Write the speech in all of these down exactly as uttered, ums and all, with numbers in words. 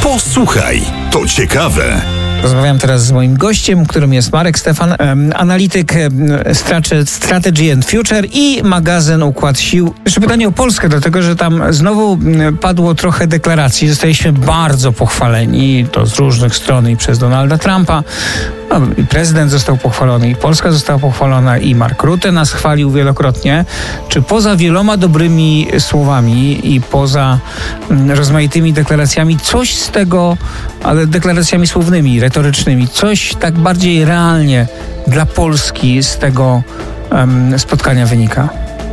Posłuchaj, to ciekawe. Rozmawiam teraz z moim gościem, którym jest Marek Stefan, analityk Strategy and Future i magazyn Układ Sił. Jeszcze pytanie o Polskę, dlatego że tam znowu padło trochę deklaracji. Zostaliśmy bardzo pochwaleni, to z różnych stron, i przez Donalda Trumpa. No, i prezydent został pochwalony, i Polska została pochwalona, i Mark Rutte nas chwalił wielokrotnie. Czy poza wieloma dobrymi słowami i poza rozmaitymi deklaracjami, coś z tego, ale deklaracjami słownymi, retorycznymi, coś tak bardziej realnie dla Polski z tego um, spotkania wynika?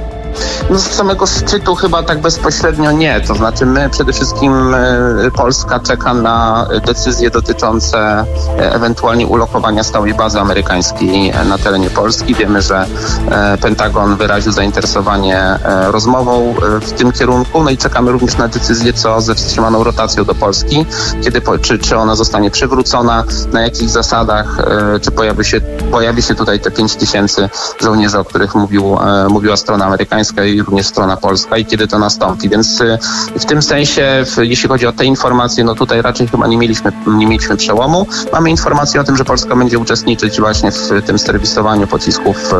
No z samego szczytu chyba tak bezpośrednio nie. To znaczy my przede wszystkim y, Polska czeka na decyzje dotyczące y, ewentualnie ulokowania stałej bazy amerykańskiej na terenie Polski. Wiemy, że y, Pentagon wyraził zainteresowanie y, rozmową y, w tym kierunku. No i czekamy również na decyzję, co ze wstrzymaną rotacją do Polski. Kiedy, czy, czy ona zostanie przywrócona, na jakich zasadach, y, czy pojawi się, pojawi się tutaj te pięć tysięcy żołnierzy, o których mówił, y, mówiła strona amerykańska i również strona polska, i kiedy to nastąpi. Więc w tym sensie, jeśli chodzi o te informacje, no tutaj raczej chyba nie mieliśmy, nie mieliśmy przełomu. Mamy informację o tym, że Polska będzie uczestniczyć właśnie w tym serwisowaniu pocisków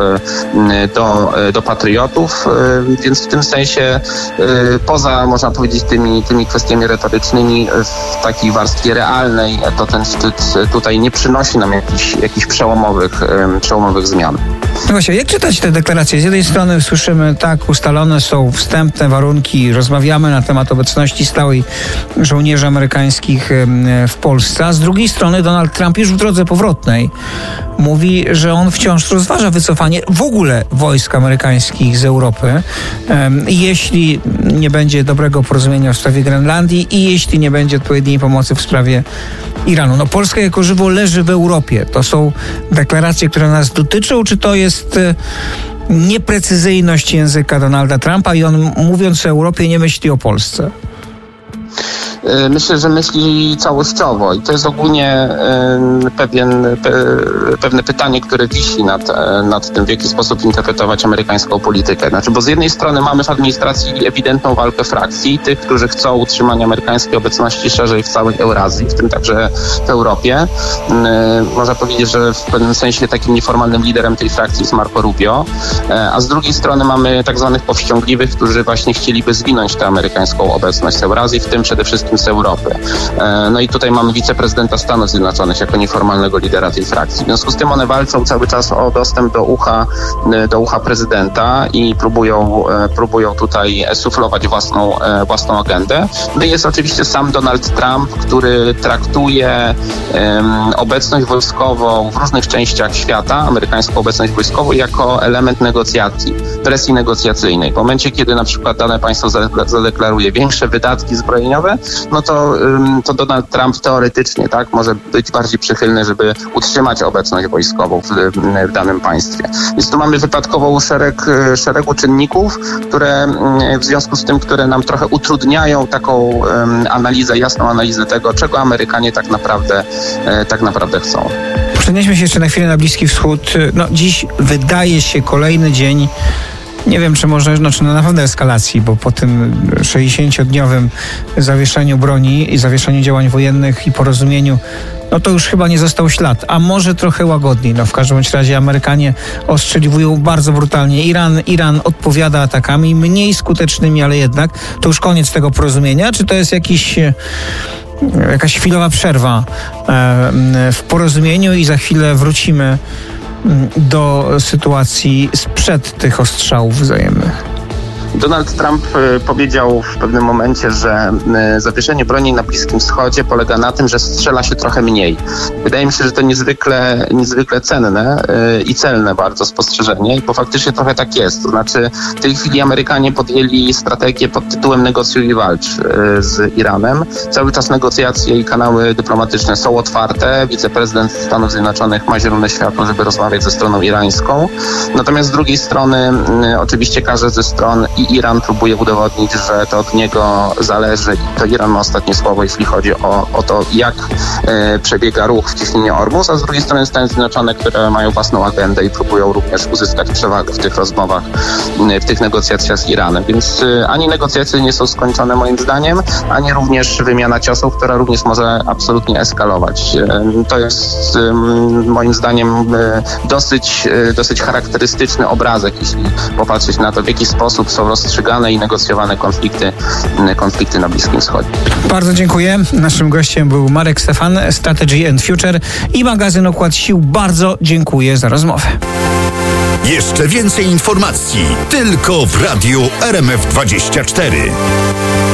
do, do patriotów, więc w tym sensie poza, można powiedzieć, tymi, tymi kwestiami retorycznymi, w takiej warstwie realnej, to ten szczyt tutaj nie przynosi nam jakichś, jakichś przełomowych, przełomowych zmian. No właśnie, jak czytać te deklaracje? Z jednej strony słyszymy, tak, ustalone są wstępne warunki, rozmawiamy na temat obecności stałej żołnierzy amerykańskich w Polsce, a z drugiej strony Donald Trump już w drodze powrotnej mówi, że on wciąż rozważa wycofanie w ogóle wojsk amerykańskich z Europy, jeśli nie będzie dobrego porozumienia w sprawie Grenlandii i jeśli nie będzie odpowiedniej pomocy w sprawie Iranu. No Polska jako żywo leży w Europie. To są deklaracje, które nas dotyczą, czy to jest nieprecyzyjność języka Donalda Trumpa i on, mówiąc o Europie, nie myśli o Polsce? Myślę, że myśli całościowo i to jest ogólnie pewien, pe, pewne pytanie, które wisi nad, nad tym, w jaki sposób interpretować amerykańską politykę. Znaczy, bo z jednej strony mamy w administracji ewidentną walkę frakcji, tych, którzy chcą utrzymania amerykańskiej obecności szerzej w całej Eurazji, w tym także w Europie. Można powiedzieć, że w pewnym sensie takim nieformalnym liderem tej frakcji jest Marco Rubio, a z drugiej strony mamy tak zwanych powściągliwych, którzy właśnie chcieliby zwinąć tę amerykańską obecność w Eurazji, w tym przede wszystkim z Europy. No i tutaj mamy wiceprezydenta Stanów Zjednoczonych jako nieformalnego lidera tej frakcji. W związku z tym one walczą cały czas o dostęp do ucha, do ucha prezydenta i próbują, próbują tutaj suflować własną, własną agendę. No i jest oczywiście sam Donald Trump, który traktuje um, obecność wojskową w różnych częściach świata, amerykańską obecność wojskową, jako element negocjacji, presji negocjacyjnej. W momencie, kiedy na przykład dane państwo zadeklaruje większe wydatki zbrojeniowe, no to, to Donald Trump teoretycznie, tak, może być bardziej przychylny, żeby utrzymać obecność wojskową w, w danym państwie. Więc tu mamy wypadkowo szereg, szeregu czynników, które w związku z tym, które nam trochę utrudniają taką um, analizę, jasną analizę tego, czego Amerykanie tak naprawdę, e, tak naprawdę chcą. Przenieśmy się jeszcze na chwilę na Bliski Wschód. No, dziś wydaje się kolejny dzień, nie wiem, czy może, znaczy no na pewno eskalacji, bo po tym sześćdziesięciodniowym zawieszeniu broni i zawieszeniu działań wojennych i porozumieniu, no to już chyba nie został ślad, a może trochę łagodniej. No w każdym bądź razie Amerykanie ostrzeliwują bardzo brutalnie. Iran, Iran odpowiada atakami, mniej skutecznymi, ale jednak. To już koniec tego porozumienia, czy to jest jakiś... jakaś chwilowa przerwa w porozumieniu i za chwilę wrócimy do sytuacji sprzed tych ostrzałów wzajemnych? Donald Trump powiedział w pewnym momencie, że zawieszenie broni na Bliskim Wschodzie polega na tym, że strzela się trochę mniej. Wydaje mi się, że to niezwykle, niezwykle cenne i celne bardzo spostrzeżenie, bo faktycznie trochę tak jest. To znaczy w tej chwili Amerykanie podjęli strategię pod tytułem negocjuj i walcz z Iranem. Cały czas negocjacje i kanały dyplomatyczne są otwarte. Wiceprezydent Stanów Zjednoczonych ma zielone światło, żeby rozmawiać ze stroną irańską. Natomiast z drugiej strony oczywiście każda ze stron i Iran próbuje udowodnić, że to od niego zależy i to Iran ma ostatnie słowo, jeśli chodzi o, o to, jak e, przebiega ruch w cieśninie Ormus, a z drugiej strony Stany Zjednoczone, które mają własną agendę i próbują również uzyskać przewagę w tych rozmowach, w tych negocjacjach z Iranem. Więc e, ani negocjacje nie są skończone moim zdaniem, ani również wymiana ciosów, która również może absolutnie eskalować. E, to jest e, moim zdaniem e, dosyć, e, dosyć charakterystyczny obrazek, jeśli popatrzeć na to, w jaki sposób są rozstrzygane i negocjowane konflikty, konflikty na Bliskim Wschodzie. Bardzo dziękuję. Naszym gościem był Marek Stefan, Strategy and Future i magazyn Układ Sił. Bardzo dziękuję za rozmowę. Jeszcze więcej informacji tylko w Radiu R M F dwadzieścia cztery.